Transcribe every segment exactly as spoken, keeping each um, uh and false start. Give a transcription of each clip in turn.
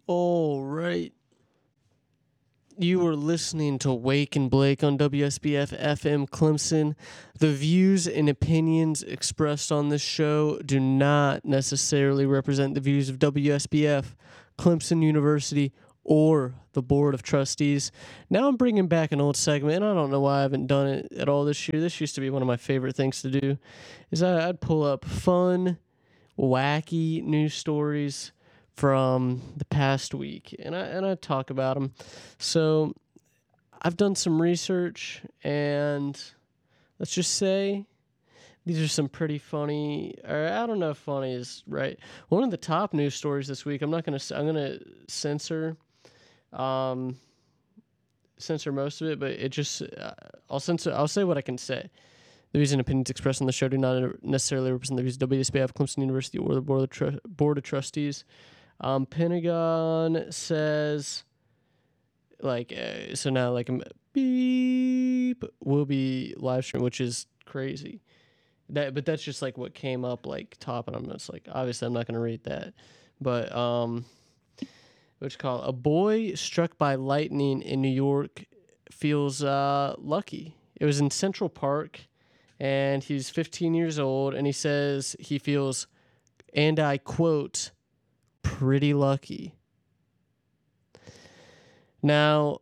All right. You are listening to Wake and Blake on W S B F F M Clemson. The views and opinions expressed on this show do not necessarily represent the views of W S B F, Clemson University, or the Board of Trustees. Now I'm bringing back an old segment, and I don't know why I haven't done it at all this year. This used to be one of my favorite things to do, is I, I'd pull up fun, wacky news stories from the past week, and I and I talk about them. So I've done some research, and let's just say these are some pretty funny, or I don't know if funny is right. One of the top news stories this week. I'm not gonna. I'm gonna censor, um, censor most of it, but it just uh, I'll censor. I'll say what I can say. The views and opinions expressed on the show do not necessarily represent the views of W S B F, Clemson University, or the Board of, Tru- Board of Trustees. Um, Pentagon says, like, uh, so now, like, um, beep will be live stream, which is crazy. That, but that's just like what came up, like, top, and I'm just like, obviously, I'm not gonna read that, but um, what's it called? A boy struck by lightning in New York feels uh lucky. It was in Central Park, and he's fifteen years old, and he says he feels, and I quote, pretty lucky. Now,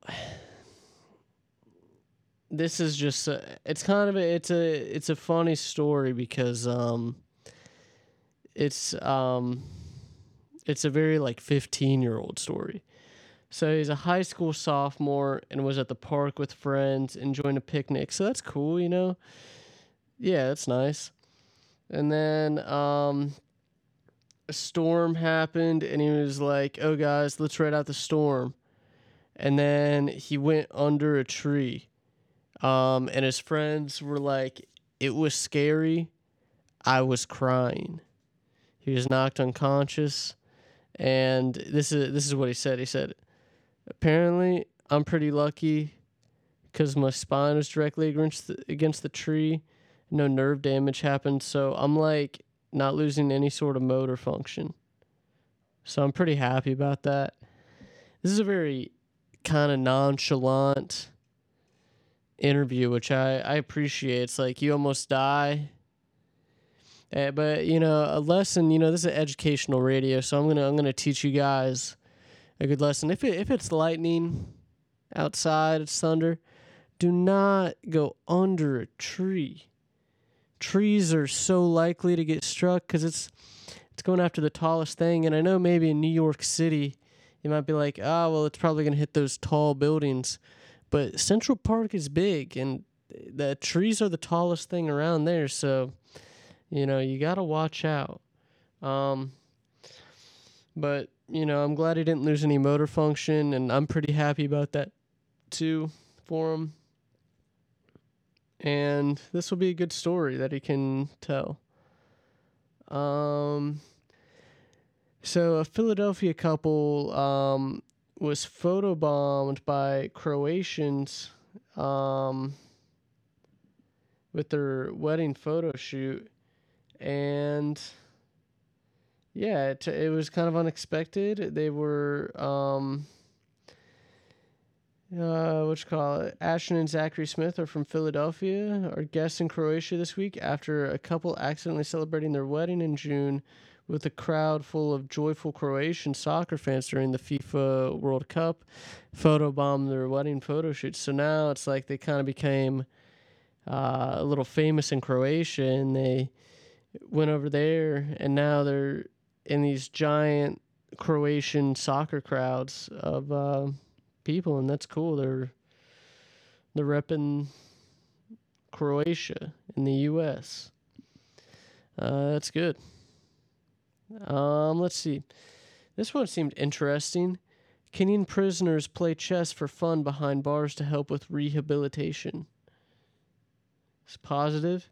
this is just a, it's kind of a, it's a it's a funny story because um it's um it's a very like fifteen year old story. So he's a high school sophomore and was at the park with friends enjoying a picnic. So that's cool, you know. Yeah, that's nice. And then um a storm happened, and he was like, "Oh guys, let's ride out the storm." And then he went under a tree. Um, and his friends were like, "It was scary. I was crying." He was knocked unconscious, and this is this is what he said. He said, "Apparently, I'm pretty lucky because my spine was directly against the, against the tree. No nerve damage happened, so I'm like not losing any sort of motor function. So I'm pretty happy about that." This is a very kind of nonchalant interview, which I, I appreciate. It's like you almost die. Uh, but, you know, a lesson, you know, this is educational radio, so I'm gonna I'm gonna teach you guys a good lesson. If it if it's lightning outside, it's thunder, do not go under a tree. Trees are so likely to get struck because it's it's going after the tallest thing. And I know maybe in New York City, you might be like, oh, well, it's probably gonna hit those tall buildings. But Central Park is big, and the trees are the tallest thing around there, so, you know, you got to watch out. Um, but, you know, I'm glad he didn't lose any motor function, and I'm pretty happy about that, too, for him. And this will be a good story that he can tell. Um, so a Philadelphia couple um, was photobombed by Croatians um, with their wedding photo shoot, and yeah, it, it was kind of unexpected. They were um, uh, what you call it? Ashton and Zachary Smith are from Philadelphia, are guests in Croatia this week after a couple accidentally celebrating their wedding in June with a crowd full of joyful Croatian soccer fans during the FIFA World Cup photobombed their wedding photo shoots. So now it's like they kind of became uh, a little famous in Croatia, and they went over there, and now they're in these giant Croatian soccer crowds of uh, people, and that's cool. They're they're repping Croatia in the U S. Uh, that's good. Um, let's see. This one seemed interesting. Kenyan prisoners play chess for fun behind bars to help with rehabilitation. It's positive.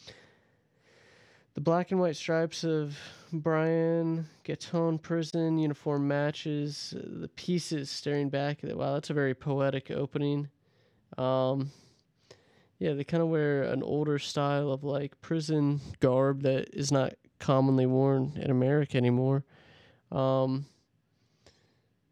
The black and white stripes of Brian Gatton prison uniform matches the pieces staring back at it. Wow, that's a very poetic opening. Um, yeah, they kind of wear an older style of like prison garb that is not commonly worn in America anymore. Um,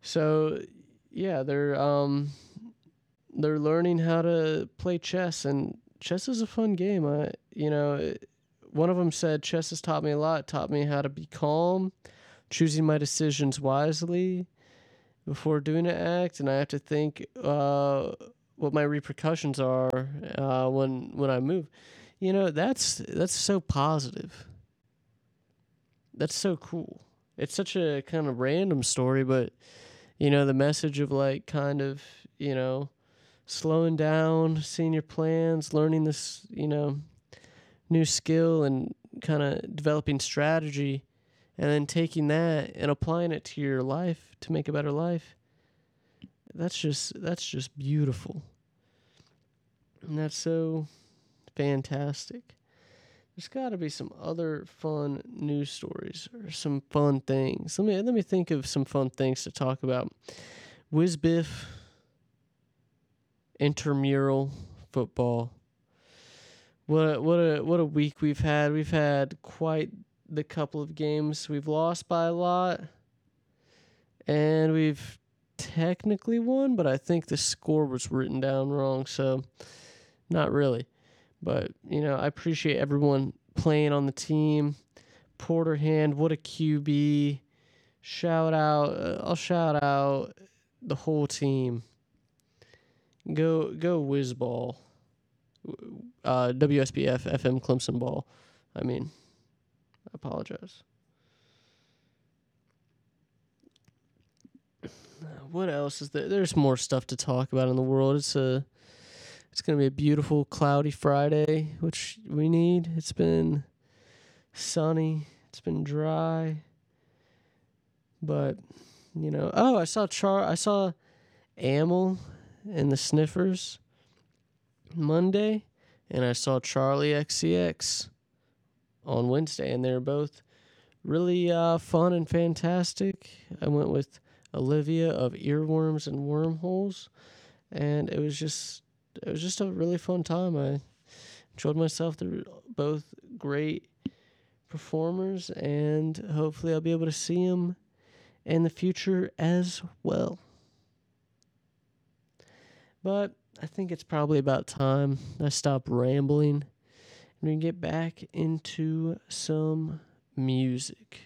So yeah, they're um they're learning how to play chess, and chess is a fun game. I you know it- one of them said chess has taught me a lot. It taught me how to be calm, choosing my decisions wisely before doing an act, and I have to think uh, what my repercussions are uh, when when I move. You know, that's that's so positive. That's so cool. It's such a kind of random story, but you know, the message of like kind of, you know, slowing down, seeing your plans, learning this, you know, new skill and kind of developing strategy, and then taking that and applying it to your life to make a better life. That's just that's just beautiful. And that's so fantastic. There's got to be some other fun news stories or some fun things. Let me let me think of some fun things to talk about. Whizbiff, intramural football. What a, what a what a week we've had. We've had quite the couple of games. We've lost by a lot, and we've technically won, but I think the score was written down wrong, so not really. But, you know, I appreciate everyone playing on the team. Porter Hand, what a Q B. Shout out, uh, I'll shout out the whole team. Go go Whizball. Uh, W S B F F M Clemson Ball. I mean, I apologize. What else is there? There's more stuff to talk about in the world. It's a it's going to be a beautiful cloudy Friday, which we need. It's been sunny. It's been dry. But, you know, oh, I saw Char I saw Amel and the Sniffers Monday, and I saw Charlie X C X on Wednesday, and they're both really uh, fun and fantastic. I went with Olivia of Earworms and Wormholes, and it was just it was just a really fun time. I enjoyed myself. They're both great performers, and hopefully I'll be able to see them in the future as well. But I think it's probably about time I stop rambling and we get back into some music.